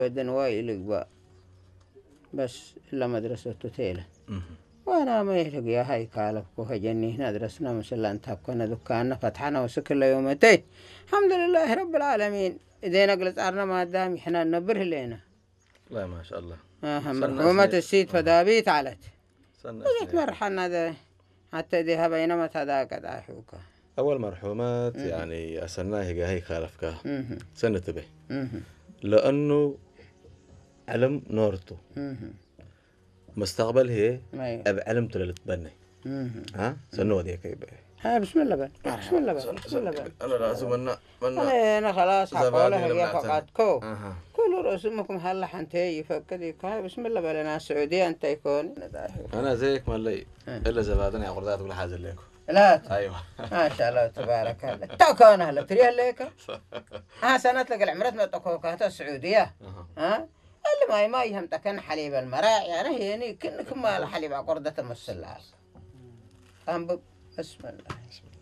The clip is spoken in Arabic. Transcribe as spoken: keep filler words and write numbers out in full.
بدن وايلق بقى بس إلا مدرسة تيلة وأنا ما يهلق يا هاي كالك وهجني هنا درسنا مثلا أنت كنا دكاننا فتحنا وسكر يومتين الحمد لله رب العالمين إذا نقلت أرنا ما دام إحنا نبره لنا لا ما شاء الله آه مرحومة السيد فدابيت علت بقيت مرحنا ذا حتى ذي بينما تذاك داحوك أول مرحومات يعني أسناه هي خالفك سنة به لأنه علم نورته مستقبل هي أب علم تلتبني ها سنو ذيك يبقى ها بسم الله بن بسم الله بن بسم الله بن أنا لازم منا منا أنا خلاص حقوله هي فقدكو كل رسومكم هلا حنتي يفكدي كا بسم الله بن أنا سعودية أنت يكون أنا زيك مالي إلا زبادني عقردات ولا حاجة لكم لا أيوة ما شاء الله تبارك الله تاكون هلا تريها ليك ها سنة لك العمرات ما تكوكاتها السعودية ها اللي ما ما يهم تكن حليب المراعي أنا هيني كنكم ما الحليب عقردة المسلال أم بسم الله